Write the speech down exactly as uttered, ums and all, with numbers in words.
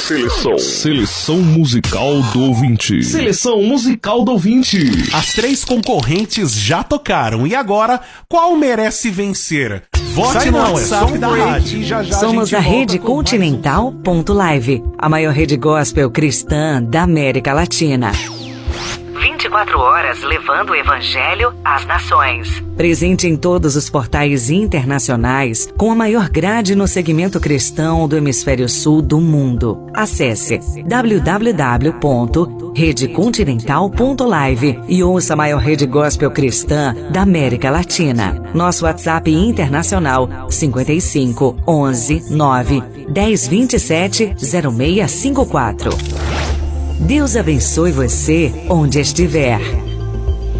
Seleção. Seleção musical do ouvinte. Seleção musical do ouvinte. As três concorrentes já tocaram. E agora, qual merece vencer? Vote Sai no não, WhatsApp é da rádio. já, já Somos a, a Rede Continental ponto Live, a maior rede gospel cristã da América Latina. vinte e quatro horas levando o evangelho às nações. Presente em todos os portais internacionais, com a maior grade no segmento cristão do hemisfério sul do mundo. Acesse w w w ponto rede continental ponto live e ouça a maior rede gospel cristã da América Latina. Nosso WhatsApp internacional cinquenta e cinco, onze, nove, dez, vinte e sete, zero seis cinco quatro. Deus abençoe você onde estiver.